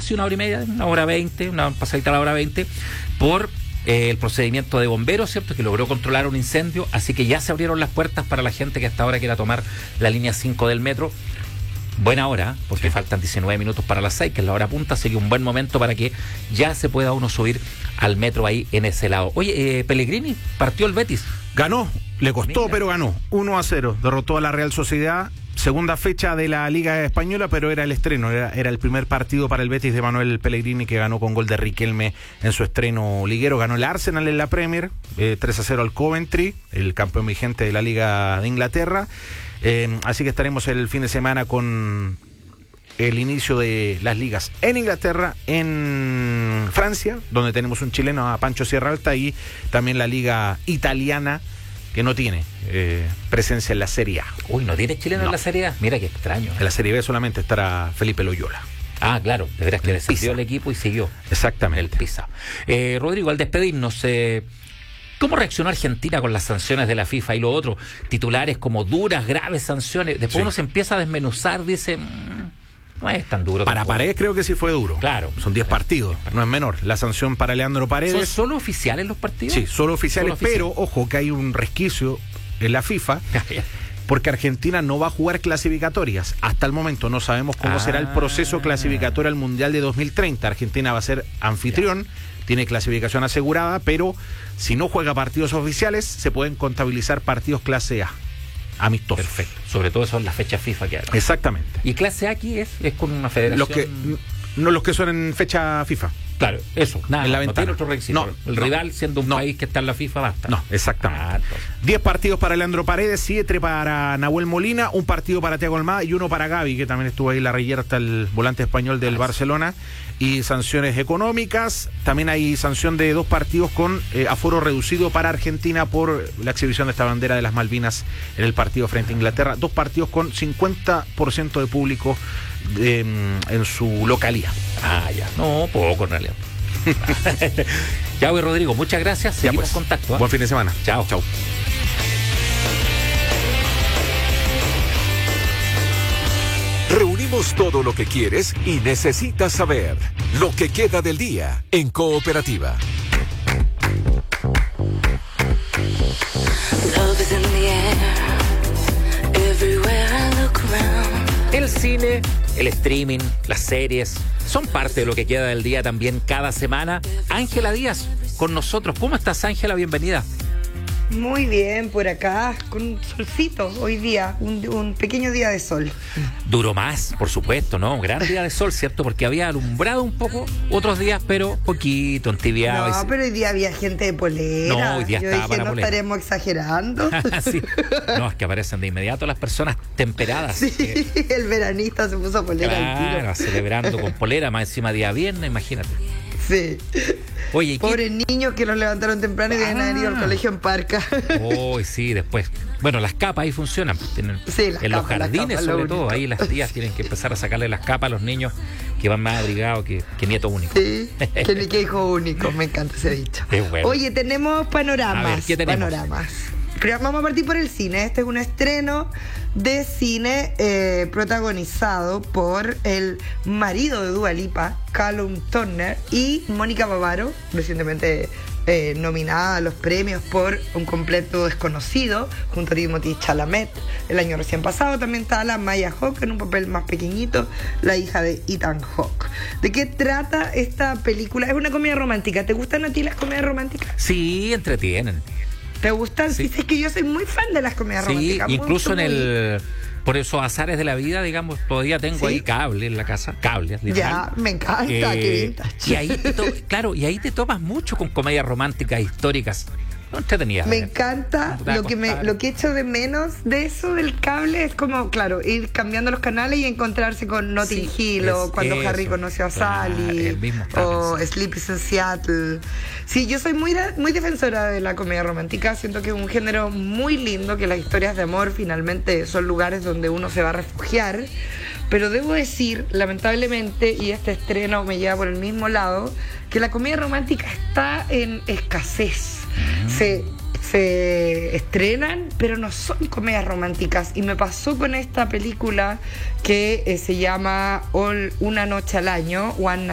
casi 1 hora y media, 1 hora 20, una pasadita a la hora 20, por el procedimiento de bomberos, ¿cierto?, que logró controlar un incendio, así que ya se abrieron las puertas para la gente que hasta ahora quiera tomar la línea 5 del metro. Buena hora, porque faltan 19 minutos para las 6, que es la hora punta, así que un buen momento para que ya se pueda uno subir al metro ahí en ese lado. Oye, Pellegrini, partió el Betis. Ganó, le costó, Mira. pero ganó. 1-0, derrotó a la Real Sociedad. Segunda fecha de la Liga Española, pero era el estreno, era el primer partido para el Betis de Manuel Pellegrini, que ganó con gol de Riquelme en su estreno liguero. Ganó el Arsenal en la Premier, 3-0 al Coventry, el campeón vigente de la Liga de Inglaterra. Así que estaremos el fin de semana con el inicio de las ligas en Inglaterra, en Francia, donde tenemos un chileno, a Pancho Sierra Alta, y también la Liga italiana, que no tiene presencia en la Serie A. Uy, ¿no tiene chileno en la Serie A? Mira qué extraño. En la Serie B solamente estará Felipe Loyola. Ah, claro, de veras que El descendió Pisa. el equipo y siguió. Exactamente. El Pisa. Rodrigo, al despedirnos, ¿cómo reaccionó Argentina con las sanciones de la FIFA y lo otro? Titulares como duras, graves sanciones. Después uno se empieza a desmenuzar, dice, no es tan duro. Para tampoco. Paredes creo que sí fue duro. Claro. Son 10 partidos, no es menor. La sanción para Leandro ¿Son Paredes. solo oficiales los partidos? Sí, solo oficiales, Solo oficiales. pero ojo que hay un resquicio en la FIFA, porque Argentina no va a jugar clasificatorias. Hasta el momento no sabemos cómo será el proceso clasificatorio al Mundial de 2030. Argentina va a ser anfitrión, tiene clasificación asegurada, pero si no juega partidos oficiales, se pueden contabilizar partidos clase A, amistosos. Perfecto. Sobre todo son las fechas FIFA que hay. Exactamente. ¿Y clase A aquí es con una federación? Los que son en fecha FIFA. Claro, eso. Nada, En la no ventana. tiene otro requisito. No, el no, rival, siendo un no. país que está en la FIFA, basta. No, exactamente. Ah, entonces. 10 partidos para Leandro Paredes, 7 para Nahuel Molina, un partido para Thiago Almada y uno para Gavi, que también estuvo ahí la reyerta, el volante español del Barcelona. Y sanciones económicas. También hay sanción de 2 partidos con aforo reducido para Argentina por la exhibición de esta bandera de las Malvinas en el partido frente a Inglaterra. 2 partidos con 50% de público en su localía. Ah, ya. No, poco en realidad. Ya voy, Rodrigo, muchas gracias. Seguimos en contacto. Buen fin de semana. Chao. Chao. Reunimos todo lo que quieres y necesitas saber. Lo que queda del día en Cooperativa. El cine, el streaming, las series, son parte de lo que queda del día también cada semana. Ángela Díaz, con nosotros. ¿Cómo estás, Ángela? Bienvenida. Muy bien, por acá, con un solcito hoy día, un pequeño día de sol. Duró más, por supuesto, ¿no? Un gran día de sol, ¿cierto? Porque había alumbrado un poco otros días, pero poquito, entibiado. No, pero hoy día había gente de polera. No, hoy día yo estaba dije, para no polera. estaremos exagerando. Sí. No, es que aparecen de inmediato las personas temperadas. Sí, el veranista se puso polera al Claro, tiro. celebrando con polera, más encima día viernes, imagínate. Sí. Oye, ¿y qué? Pobres niños que los levantaron temprano y deben haber ido al colegio en Parca. Uy, sí, después. Bueno, las capas ahí funcionan. Tienen, Sí, las en los capas, las jardines, capas, lo sobre todo, único. ahí las tías tienen que empezar a sacarle las capas a los niños que van más abrigados que nieto único. Sí, que hijo único, me encanta ese dicho. Qué bueno. Oye, tenemos panoramas. A ver, ¿qué tenemos? Panoramas. Pero vamos a partir por el cine. Este es un estreno de cine protagonizado por el marido de Dua Lipa, Callum Turner, y Mónica Bavaro, recientemente nominada a los premios por Un completo desconocido, junto a Timothée Chalamet. El año recién pasado también está la Maya Hawke en un papel más pequeñito, la hija de Ethan Hawke. ¿De qué trata esta película? Es una comedia romántica. ¿Te gustan a ti las comedias románticas? Sí, entretienen. ¿Te gustan? Sí. Sí, es que yo soy muy fan de las comedias Sí, románticas. incluso Muy- en el... Por esos azares de la vida, digamos, todavía tengo ¿Sí? ahí cable en la casa, cables, Ya, literal. me encanta, qué vintage. Y ahí claro, y ahí te tomas mucho con comedias románticas históricas. No entretenidas. Me encanta. Lo que echo de menos de eso del cable es como, claro, ir cambiando los canales y encontrarse con Notting Sí, Hill o es cuando eso, Harry conoció a claro, Sally el mismo o estaba Sleepy in Seattle. Sí, yo soy muy defensora de la comedia romántica. Siento que es un género muy lindo, que las historias de amor finalmente son lugares donde uno se va a refugiar. Pero debo decir, lamentablemente, y este estreno me lleva por el mismo lado, que la comedia romántica está en escasez. Se estrenan, pero no son comedias románticas. Y me pasó con esta película que se llama Una noche al año, One